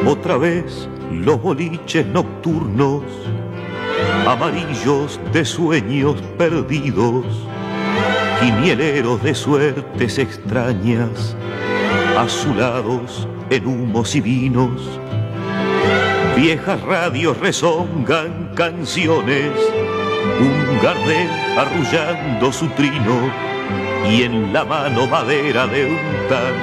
Otra vez los boliches nocturnos, amarillos de sueños perdidos, quinieleros de suertes extrañas, azulados en humos y vinos. Viejas radios rezongan canciones, un Gardel arrullando su trino, y en la mano madera de un tango